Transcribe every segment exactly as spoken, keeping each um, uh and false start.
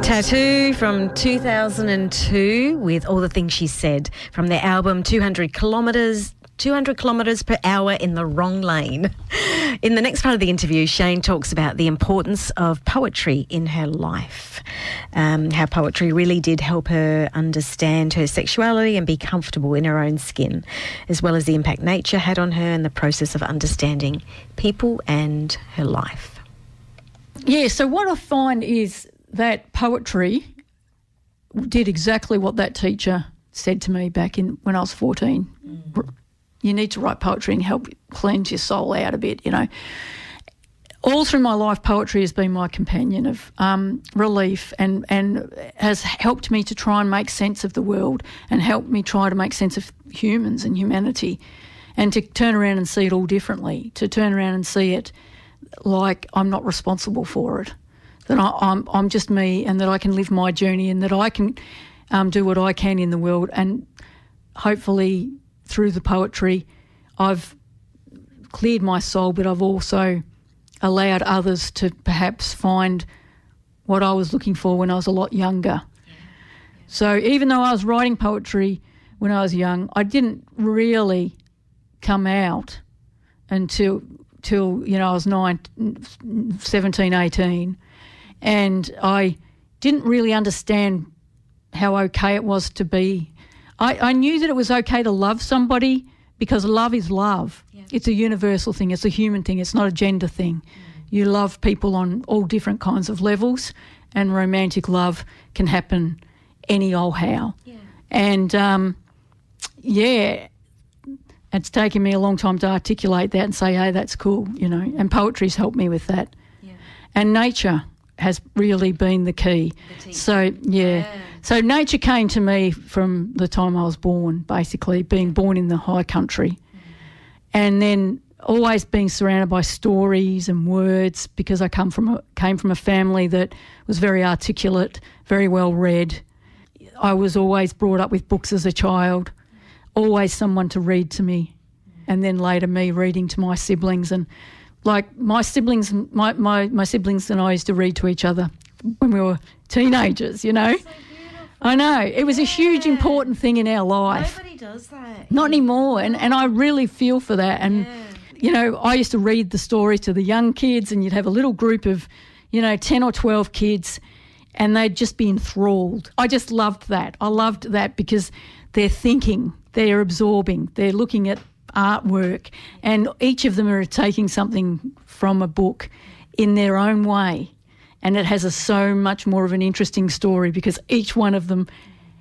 Tattoo from two thousand two with All the Things She Said from their album two hundred kilometres, two hundred kilometres per hour in the wrong lane. In the next part of the interview, Shane talks about the importance of poetry in her life, um, how poetry really did help her understand her sexuality and be comfortable in her own skin, as well as the impact nature had on her and the process of understanding people and her life. Yeah, so what I find is that poetry did exactly what that teacher said to me back in when I was fourteen. Mm. You need to write poetry and help cleanse your soul out a bit, you know. All through my life, poetry has been my companion of um, relief and, and has helped me to try and make sense of the world and helped me try to make sense of humans and humanity and to turn around and see it all differently, to turn around and see it like I'm not responsible for it, that I, I'm, I'm just me and that I can live my journey and that I can um, do what I can in the world, and hopefully through the poetry I've cleared my soul, but I've also allowed others to perhaps find what I was looking for when I was a lot younger. Yeah. Yeah. So even though I was writing poetry when I was young, I didn't really come out until, till, you know, I was nine, seventeen, eighteen, and I didn't really understand how okay it was to be. I, I knew that it was okay to love somebody because love is love. Yeah. It's a universal thing. It's a human thing. It's not a gender thing. Mm. You love people on all different kinds of levels, and romantic love can happen any old how. Yeah. And, um, yeah, it's taken me a long time to articulate that and say, hey, that's cool, you know, and poetry's helped me with that. Yeah. And nature has really been the key. The so, yeah. yeah. So nature came to me from the time I was born, basically, being born in the high country. Mm. And then always being surrounded by stories and words, because I come from a, came from a family that was very articulate, very well read. I was always brought up with books as a child, always someone to read to me, and then later me reading to my siblings. And like my siblings, my, my, my siblings and I used to read to each other when we were teenagers, you know. So I know. It was yeah. a huge, important thing in our life. Nobody does that. Not anymore. And, and I really feel for that. And, yeah. you know, I used to read the story to the young kids, and you'd have a little group of, you know, ten or twelve kids, and they'd just be enthralled. I just loved that. I loved that because they're thinking, they're absorbing, they're looking at artwork, and each of them are taking something from a book in their own way. And it has a so much more of an interesting story because each one of them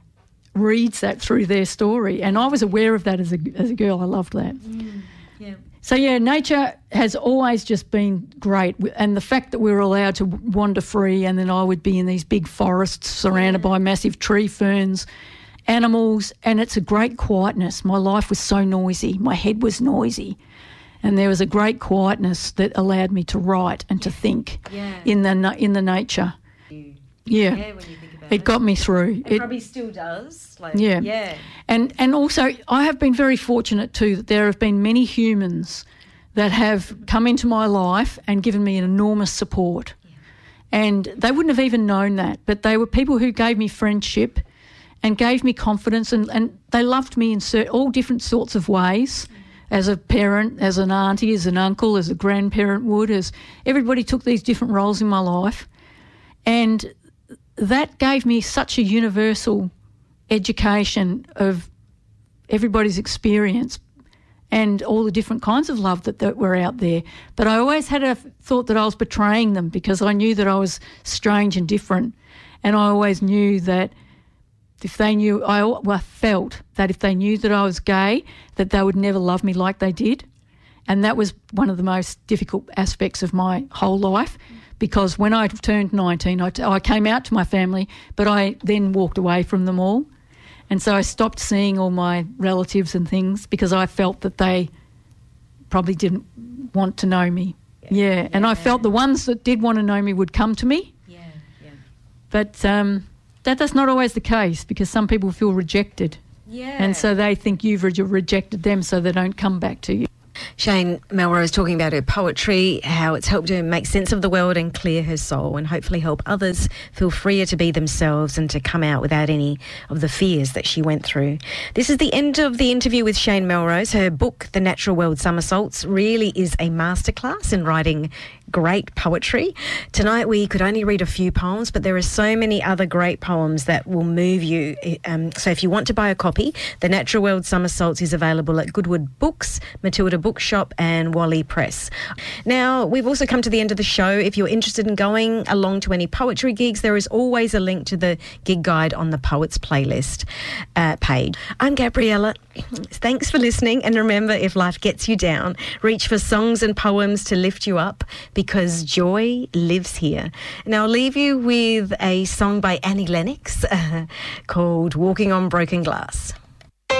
reads that through their story. And I was aware of that as a as a girl. I loved that. Mm, yeah. So, yeah, nature has always just been great. And the fact that we were allowed to wander free, and then I would be in these big forests surrounded yeah. by massive tree ferns, animals, and it's a great quietness. My life was so noisy. My head was noisy. And there was a great quietness that allowed me to write and to think yeah. in the in the nature. Yeah, yeah when you think about it, it got me through. It, it probably still does. Like, yeah, yeah. And and also, I have been very fortunate too that there have been many humans that have come into my life and given me an enormous support. Yeah. And they wouldn't have even known that, but they were people who gave me friendship and gave me confidence, and, and they loved me in cert- all different sorts of ways. Mm. As a parent, as an auntie, as an uncle, as a grandparent would, as everybody took these different roles in my life. And that gave me such a universal education of everybody's experience and all the different kinds of love that, that were out there. But I always had a thought that I was betraying them because I knew that I was strange and different. And I always knew that if they knew, I well, felt that if they knew that I was gay, that they would never love me like they did. And that was one of the most difficult aspects of my whole life, because when I turned nineteen, I, I came out to my family, but I then walked away from them all. And so I stopped seeing all my relatives and things because I felt that they probably didn't want to know me. Yeah, yeah. yeah. And I felt the ones that did want to know me would come to me. Yeah, yeah. But um, that, that's not always the case because some people feel rejected. Yeah. And so they think you've re- rejected them, so they don't come back to you. Shane Melrose talking about her poetry, how it's helped her make sense of the world and clear her soul, and hopefully help others feel freer to be themselves and to come out without any of the fears that she went through. This is the end of the interview with Shane Melrose. Her book, The Natural World Somersaults, really is a masterclass in writing great poetry. Tonight we could only read a few poems, but there are so many other great poems that will move you. Um, so if you want to buy a copy, The Natural World Somersaults is available at Goodwood Books, Matilda Bookshop and Wally Press. Now, we've also come to the end of the show. If you're interested in going along to any poetry gigs, there is always a link to the gig guide on the Poets Playlist uh, page. I'm Gabriella. Thanks for listening, and remember, if life gets you down, reach for songs and poems to lift you up, because joy lives here. Now I'll leave you with a song by Annie Lennox uh, called Walking on Broken Glass.